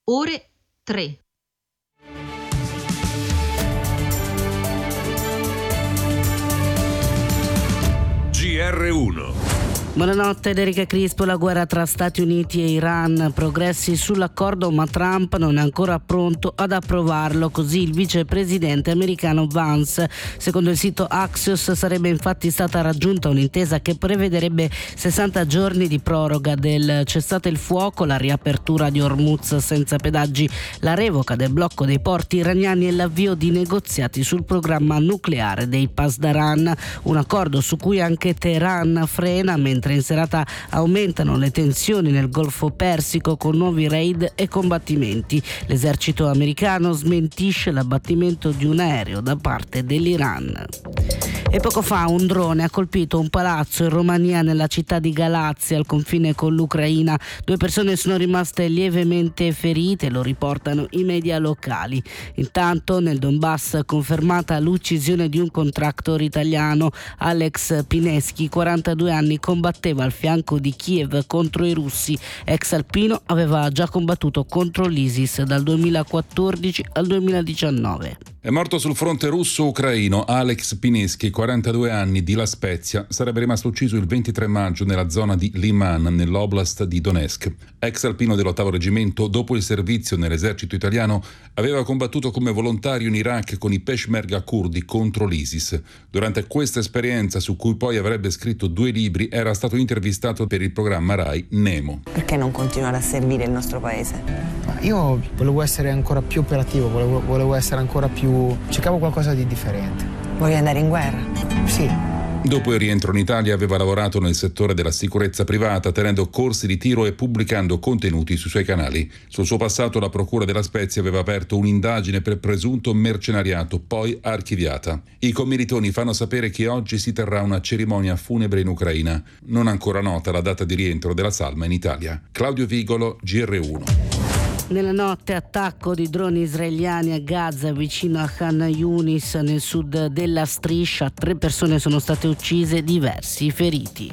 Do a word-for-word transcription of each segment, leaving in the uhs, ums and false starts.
ore tre. G R uno. Buonanotte, Erika Crispo. La guerra tra Stati Uniti e Iran, progressi sull'accordo, ma Trump non è ancora pronto ad approvarlo, così il vicepresidente americano Vance. Secondo il sito Axios sarebbe infatti stata raggiunta un'intesa che prevederebbe sessanta giorni di proroga del cessate il fuoco, la riapertura di Hormuz senza pedaggi, la revoca del blocco dei porti iraniani e l'avvio di negoziati sul programma nucleare dei Pasdaran, un accordo su cui anche Teheran frena, mentre in serata aumentano le tensioni nel Golfo Persico con nuovi raid e combattimenti. L'esercito americano smentisce l'abbattimento di un aereo da parte dell'Iran. E poco fa un drone ha colpito un palazzo in Romania, nella città di Galazia, al confine con l'Ucraina. Due persone sono rimaste lievemente ferite, lo riportano i media locali. Intanto nel Donbass confermata l'uccisione di un contractor italiano. Alex Pineschi, quarantadue anni, combatteva al fianco di Kiev contro i russi. Ex alpino, aveva già combattuto contro l'ISIS dal duemilaquattordici al duemiladiciannove. È morto sul fronte russo-ucraino Alex Pineschi, quarantadue anni, di La Spezia. Sarebbe rimasto ucciso il ventitré maggio nella zona di Liman, nell'oblast di Donetsk. Ex alpino dell'ottavo reggimento, dopo il servizio nell'esercito italiano, aveva combattuto come volontario in Iraq con i Peshmerga curdi contro l'ISIS. Durante questa esperienza, su cui poi avrebbe scritto due libri, era stato intervistato per il programma Rai Nemo. Perché non continuare a servire il nostro paese? Io volevo essere ancora più operativo, volevo, volevo essere ancora più... cercavo qualcosa di differente. Vuoi andare in guerra? Sì. Dopo il rientro in Italia aveva lavorato nel settore della sicurezza privata, tenendo corsi di tiro e pubblicando contenuti sui suoi canali. Sul suo passato la Procura della Spezia aveva aperto un'indagine per presunto mercenariato, poi archiviata. I commilitoni fanno sapere che oggi si terrà una cerimonia funebre in Ucraina. Non ancora nota la data di rientro della salma in Italia. Claudio Vigolo, G R uno. Nella notte attacco di droni israeliani a Gaza, vicino a Khan Yunis, nel sud della striscia. Tre persone sono state uccise, diversi feriti.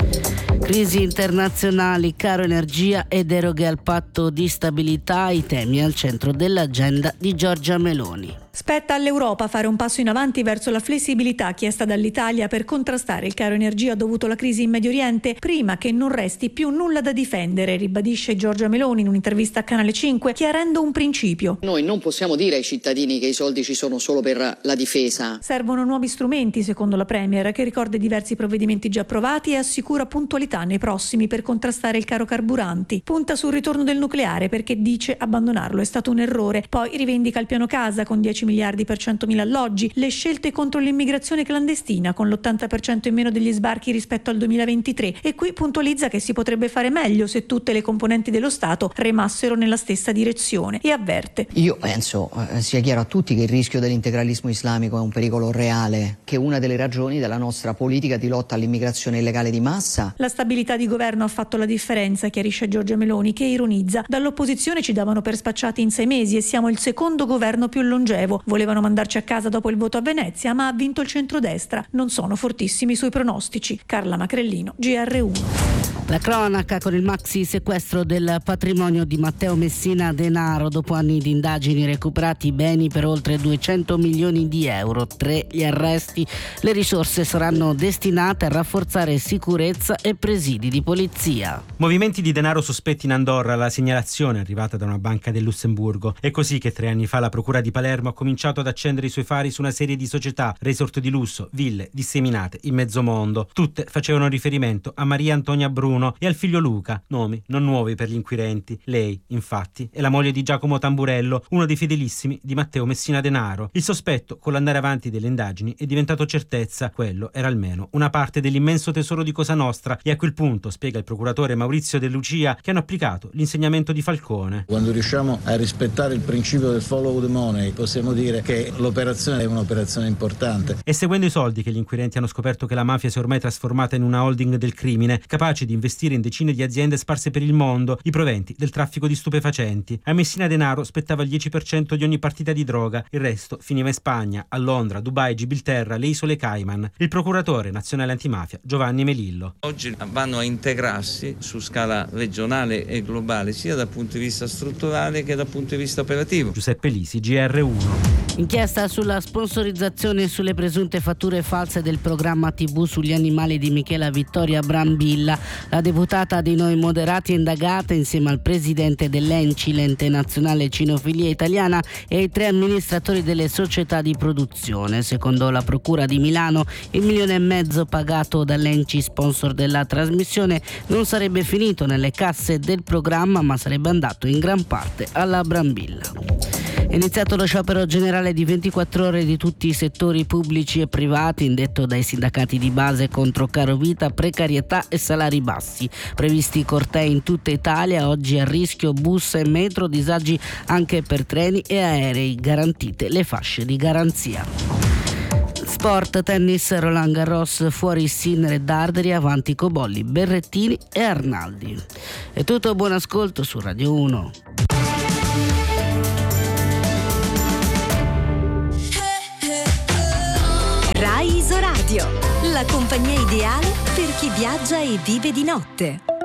Crisi internazionali, caro energia e deroghe al patto di stabilità, i temi al centro dell'agenda di Giorgia Meloni. Spetta all'Europa fare un passo in avanti verso la flessibilità chiesta dall'Italia per contrastare il caro energia dovuto alla crisi in Medio Oriente, prima che non resti più nulla da difendere, ribadisce Giorgia Meloni in un'intervista a Canale cinque, chiarendo un principio. Noi non possiamo dire ai cittadini che i soldi ci sono solo per la difesa. Servono nuovi strumenti, secondo la Premier, che ricorda diversi provvedimenti già approvati e assicura puntualità nei prossimi per contrastare il caro carburanti. Punta sul ritorno del nucleare perché dice abbandonarlo è stato un errore. Poi rivendica il piano casa con dieci miliardi per centomila alloggi, le scelte contro l'immigrazione clandestina con l'ottanta per cento in meno degli sbarchi rispetto al duemilaventitré, e qui puntualizza che si potrebbe fare meglio se tutte le componenti dello Stato remassero nella stessa direzione e avverte. Io penso eh, sia chiaro a tutti che il rischio dell'integralismo islamico è un pericolo reale, che è una delle ragioni della nostra politica di lotta all'immigrazione illegale di massa. La stabilità di governo ha fatto la differenza, chiarisce Giorgia Meloni, che ironizza: dall'opposizione ci davano per spacciati in sei mesi e siamo il secondo governo più longevo. Volevano mandarci a casa dopo il voto a Venezia, ma ha vinto il centrodestra. Non sono fortissimi sui pronostici. Carla Macrellino, G R uno. La cronaca con il maxi sequestro del patrimonio di Matteo Messina Denaro. Dopo anni di indagini, recuperati beni per oltre duecento milioni di euro. Tre gli arresti. Le risorse saranno destinate a rafforzare sicurezza e presidi di polizia. Movimenti di denaro sospetti in Andorra, la segnalazione arrivata da una banca del Lussemburgo. È così che tre anni fa la Procura di Palermo ha cominciato ad accendere i suoi fari su una serie di società, resort di lusso, ville disseminate in mezzo mondo. Tutte facevano riferimento a Maria Antonia Bruno e al figlio Luca, nomi non nuovi per gli inquirenti. Lei, infatti, è la moglie di Giacomo Tamburello, uno dei fedelissimi di Matteo Messina Denaro. Il sospetto, con l'andare avanti delle indagini, è diventato certezza. Quello era almeno una parte dell'immenso tesoro di Cosa Nostra, e a quel punto, spiega il procuratore Maurizio De Lucia, che hanno applicato l'insegnamento di Falcone. Quando riusciamo a rispettare il principio del follow the money, possiamo dire che l'operazione è un'operazione importante. È seguendo i soldi che gli inquirenti hanno scoperto che la mafia si è ormai trasformata in una holding del crimine, capace di investire investire in decine di aziende sparse per il mondo i proventi del traffico di stupefacenti. A Messina Denaro spettava il dieci per cento di ogni partita di droga, il resto finiva in Spagna, a Londra, Dubai, Gibilterra, le isole Cayman. Il procuratore nazionale antimafia Giovanni Melillo. Oggi vanno a integrarsi su scala regionale e globale, sia dal punto di vista strutturale che dal punto di vista operativo. Giuseppe Lisi, G R uno. Inchiesta sulla sponsorizzazione e sulle presunte fatture false del programma tivù sugli animali di Michela Vittoria Brambilla. La deputata dei Noi Moderati è indagata insieme al presidente dell'E N C I, l'ente nazionale cinofilia italiana, e ai tre amministratori delle società di produzione. Secondo la Procura di Milano, il milione e mezzo pagato dall'E N C I, sponsor della trasmissione, non sarebbe finito nelle casse del programma, ma sarebbe andato in gran parte alla Brambilla. È iniziato lo sciopero generale di ventiquattro ore di tutti i settori pubblici e privati, indetto dai sindacati di base contro carovita, precarietà e salari bassi. Previsti cortei in tutta Italia, oggi a rischio bus e metro, disagi anche per treni e aerei, garantite le fasce di garanzia. Sport, tennis, Roland Garros, fuori Sinner e Darderi, avanti Cobolli, Berrettini e Arnaldi. È tutto, buon ascolto su Radio uno. Rai Isoradio, la compagnia ideale per chi viaggia e vive di notte.